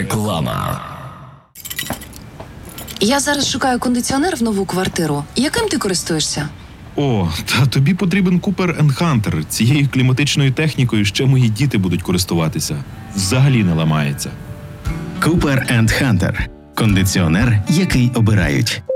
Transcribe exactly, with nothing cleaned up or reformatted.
Реклама. Я зараз шукаю кондиціонер в нову квартиру. Яким ти користуєшся? О, та тобі потрібен Cooper енд Hunter. Цією кліматичною технікою ще мої діти будуть користуватися. Взагалі не ламається. Cooper енд Hunter. Кондиціонер, який обирають.